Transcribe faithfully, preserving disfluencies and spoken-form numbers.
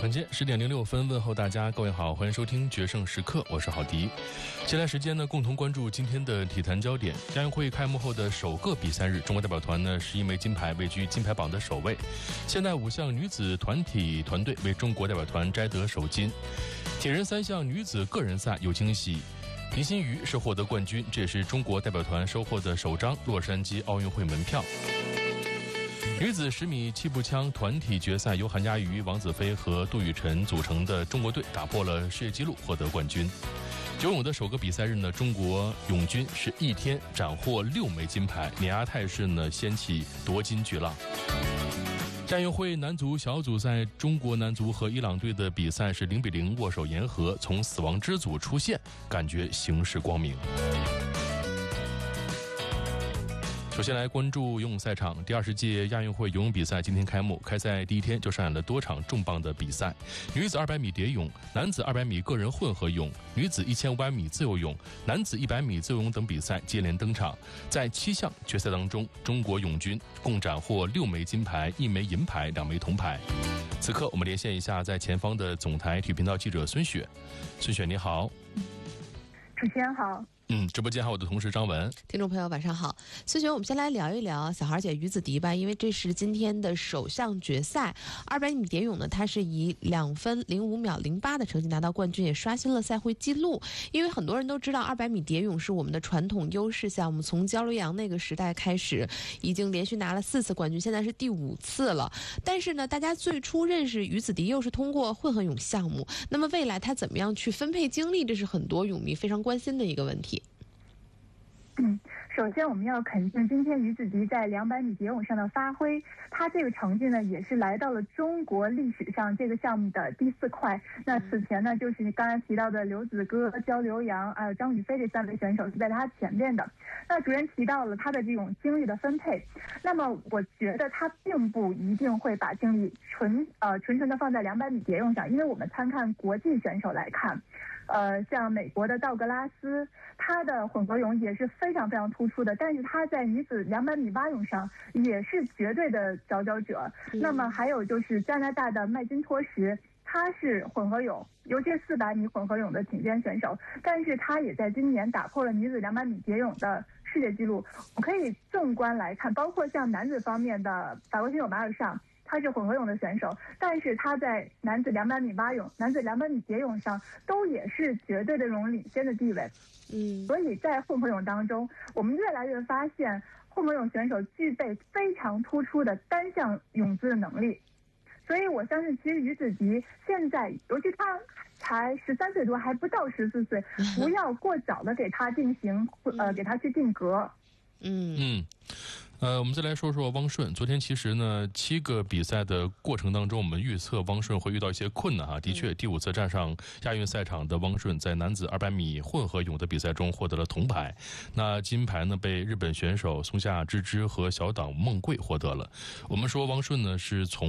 晚间十点零六分问候大家，各位好，欢迎收听决胜时刻，我是郝迪。接下来时间呢，共同关注今天的体坛焦点。亚运会开幕后的首个比赛日，中国代表团呢十一枚金牌位居金牌榜的首位。现代五项女子团体团队为中国代表团摘得首金。铁人三项女子个人赛有惊喜，林心如是获得冠军，这也是中国代表团收获的首张洛杉矶奥运会门票。女子十米气步枪团体决赛，由韩佳瑜、王子飞和杜雨辰组成的中国队打破了世界纪录，获得冠军。游泳的首个比赛日呢，中国泳军是一天斩获六枚金牌，碾压态势呢掀起夺金巨浪。亚运会男足小组赛，中国男足和伊朗队的比赛是零比零握手言和，从死亡之组出现，感觉形势光明。首先来关注游泳赛场，第二十届亚运会游泳比赛今天开幕，开赛第一天就上演了多场重磅的比赛。女子二百米蝶泳、男子二百米个人混合泳、女子一千五百米自由泳、男子一百米自由泳等比赛接连登场。在七项决赛当中，中国泳军共斩获六枚金牌、一枚银牌、两枚铜牌。此刻我们连线一下在前方的总台体育频道记者孙雪。孙雪你好。 主持人好。 嗯，直播间还有我的同事张文。 听众朋友晚上好，孙雪，我们先来聊一聊小孩姐于子迪吧，因为这是今天的首项决赛。二百米蝶泳呢，她是以两分零五秒零八的成绩拿到冠军，也刷新了赛会纪录。因为很多人都知道，二百米蝶泳是我们的传统优势项目，从焦刘洋那个时代开始，已经连续拿了四次冠军，现在是第五次了。但是呢，大家最初认识于子迪又是通过混合泳项目，那么未来她怎么样去分配精力，这是很多泳迷非常关心的一个问题。 嗯，首先我们要肯定今天于子迪在两百米蝶泳上的发挥，他这个成绩呢也是来到了中国历史上这个项目的第四块。那此前呢，就是刚才提到的刘子歌、焦刘洋还有张雨霏这三位选手是在他前面的。那主任提到了他的这种精力的分配，那么我觉得他并不一定会把精力纯呃纯纯的放在两百米蝶泳上，因为我们参看国际选手来看，呃，像美国的道格拉斯，他的混合泳也是非常非常突出的，但是他在女子两百米蛙泳上也是绝对的佼佼者。嗯、那么还有就是加拿大的麦金托什，他是混合泳，尤其是四百米混合泳的顶尖选手，但是他也在今年打破了女子两百米蝶泳的世界纪录。我们可以纵观来看，包括像男子方面的法国选手马尔尚，他是混合泳的选手，但是他在男子两百米蛙泳、男子两百米蝶泳上都也是绝对的这种领先的地位。 嗯， 所以在混合泳当中，我们越来越发现混合泳选手具备非常突出的单项泳姿的能力。所以我相信，其实于子迪现在，尤其他才十三岁多，还不到十四岁，不要过早的给他进行呃给他去定格。 嗯嗯。呃，我们再来说说汪顺。昨天其实呢，七个比赛的过程当中，我们预测汪顺会遇到一些困难哈。的确，第五次站上亚运赛场的汪顺，在男子二百米混合泳的比赛中获得了铜牌。那金牌呢，被日本选手松下知之和小岛梦贵获得了。我们说汪顺呢，是从